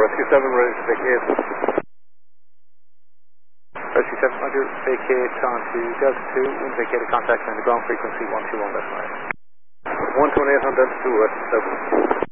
Rescue 7, ready to vacate. Rescue 7, roger, vacate on to Delta 2, wind vacated, contact on the ground frequency 121.9. 128 on Delta 2, Rescue 7.